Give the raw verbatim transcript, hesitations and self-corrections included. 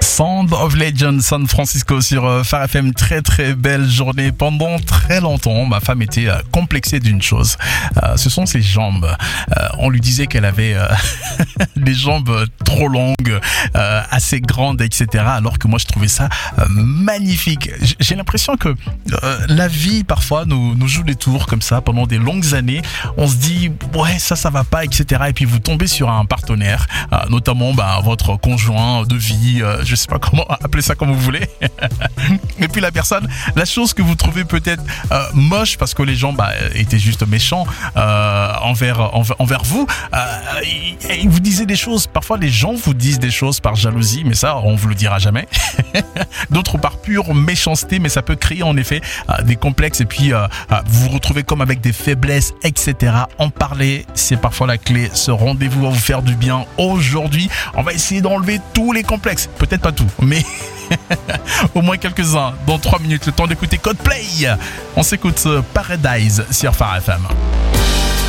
Sound of Legend, San Francisco sur euh, Phare F M. Très très belle journée. Pendant très longtemps, ma femme était euh, complexée d'une chose. Euh, ce sont ses jambes. Euh, on lui disait qu'elle avait euh, des jambes trop longues, euh, assez grandes, et cetera. Alors que moi, je trouvais ça euh, magnifique. J'ai l'impression que euh, la vie, parfois, nous, nous joue des tours comme ça pendant des longues années. On se dit, ouais, ça, ça va pas, et cetera. Et puis, vous tombez sur un partenaire, euh, notamment bah, votre conjoint de vie, euh, je sais pas comment appeler ça comme vous voulez. Et puis la personne, la chose que vous trouvez peut-être euh, moche parce que les gens bah, étaient juste méchants euh, envers, envers envers vous, euh, ils, ils vous disaient des choses. Parfois les gens vous disent des choses par jalousie, mais ça on vous le dira jamais. D'autres par pure méchanceté, mais ça peut créer en effet euh, des complexes et puis euh, vous vous retrouvez comme avec des faiblesses, et cetera. En parler, c'est parfois la clé. Ce rendez-vous va vous faire du bien aujourd'hui. On va essayer d'enlever tous les complexes. Peut-être pas tout, mais au moins quelques-uns. Dans trois minutes, le temps d'écouter Coldplay. On s'écoute Paradise sur Phare F M.